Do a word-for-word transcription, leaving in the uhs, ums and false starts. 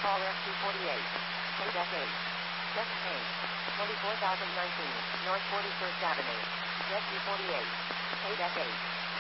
Call F two forty-eight. Paid F eight. Just paid. twenty-four thousand nineteen, North forty-first Avenue. Jet two forty-eight. Paid F eight.